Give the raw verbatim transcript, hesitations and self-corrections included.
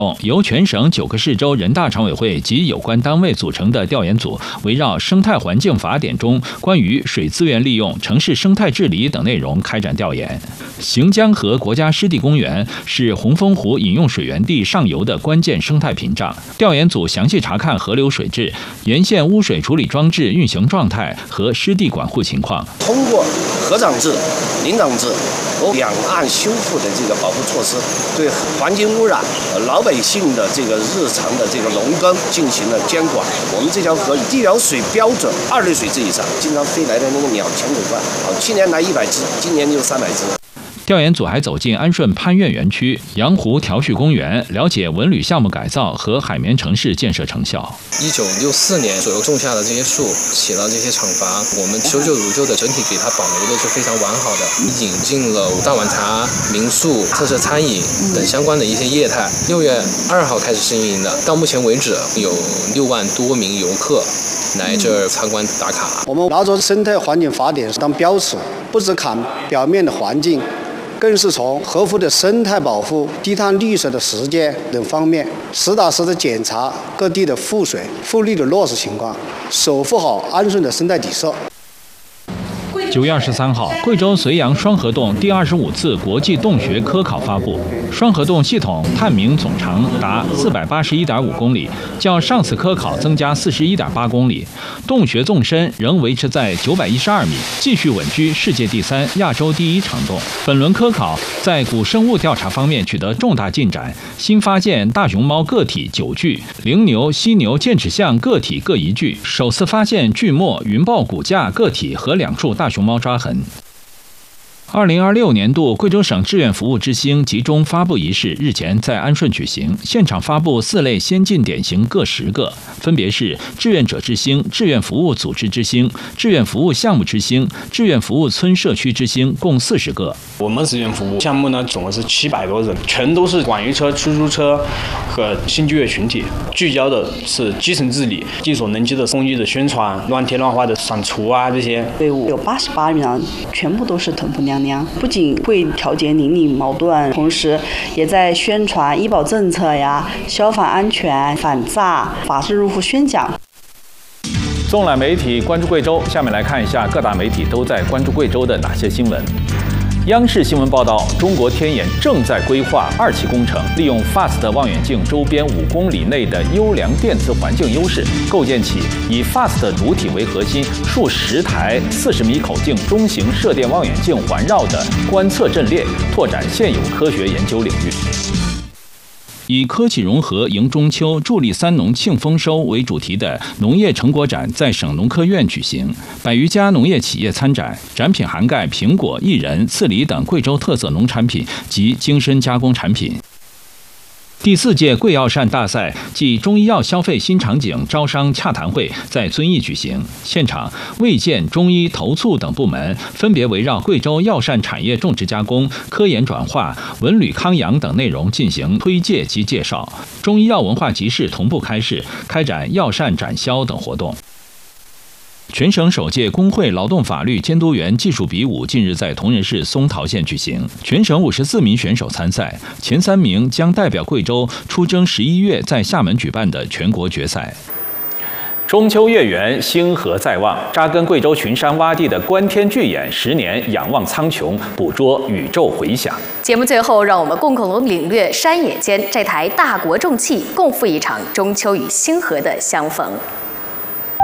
由全省九个市州人大常委会及有关单位组成的调研组，围绕《生态环境法典》中关于水资源利用、城市生态治理等内容开展调研。行江河国家湿地公园是洪峰湖饮用水源地上游的关键生态屏障。调研组详细查看河流水质、沿线污水处理装置运行状态和湿地管护情况。 通过河长制、林长制和两岸修复的这个保护措施，对环境污染、老百姓的这个日常的这个农耕进行了监管。我们这条河地表水标准二类水质以上，经常飞来的那个鸟全狗冠，好，去年来一百只，今年就三百只。 调研组还走进安顺潘苑园区、阳湖调蓄公园，了解文旅项目改造和海绵城市建设成效。 一九六四年左右种下的这些树，起了这些厂房，我们修旧如旧的整体给它保留的是非常完好的。引进了大碗茶、民宿、特色餐饮等相关的一些业态。六月二号开始试运营的，到目前为止有六万多名游客来这儿参观打卡。 我们拿着生态环境法典当标尺，不只看表面的环境，更是从河湖的生态保护、低碳绿色的实践等方面，实打实的检查各地的复水、复绿的落实情况，守护好安顺的生态底色。 九月二十三号，贵州绥阳双河洞第二十五次国际洞穴科考发布。双河洞系统探明总长达四百八十一点五公里，较上次科考增加四十一点八公里。洞穴纵深仍维持在九百一十二米，继续稳居世界第三、亚洲第一长洞。本轮科考在古生物调查方面取得重大进展，新发现大熊猫个体九具，羚牛、犀牛剑齿象个体各一具，首次发现巨貘、云豹骨架个体和两处大熊猫抓痕。二零二六年度贵州省志愿服务之星集中发布仪式日前在安顺举行，现场发布四类先进典型各十个，分别是志愿者之星、志愿服务组织之星、志愿服务项目之星、志愿服务村社区之星，共四十个。 我们志愿服务项目呢，总共是七百多人，全都是管鱼车、出租车和新就业群体，聚焦的是基层治理、力所能及的公益的宣传、乱贴乱画的删除啊这些。 队伍有八十八人，全部都是同父娘。不仅会调解邻里矛盾，同时也在宣传医保政策呀、消防安全、反诈、法治入户宣讲。 纵览媒体关注贵州，下面来看一下各大媒体都在关注贵州的哪些新闻。央视新闻报道，中国天眼正在规划二期工程，利用 F A S T 望远镜周边五公里内的优良电磁环境优势，构建起以 F A S T 主体为核心、数十台四十米口径中型射电望远镜环绕的观测阵列，拓展现有科学研究领域。以科技融合迎中秋、助力三农庆丰收为主题的农业成果展在省农科院举行，百余家农业企业参展，展品涵盖苹果、薏仁、刺梨等贵州特色农产品及精深加工产品。第四届贵药膳大赛暨中医药消费新场景招商洽谈会在遵义举行，现场卫健、中医、投促等部门分别围绕贵州药膳产业种植加工、科研转化、文旅康养等内容进行推介及介绍。中医药文化集市同步开市，开展药膳展销等活动。全省首届工会劳动法律监督员技术比武近日在铜仁市松桃县举行，全省五十四名选手参赛，前三名将代表贵州出征十一月在厦门举办的全国决赛。中秋月圆，星河在望，扎根贵州群山洼地的观天巨眼十年仰望苍穹，捕捉宇宙回响。 节目最后，让我们共同领略山野间这台大国重器，共赴一场中秋与星河的相逢。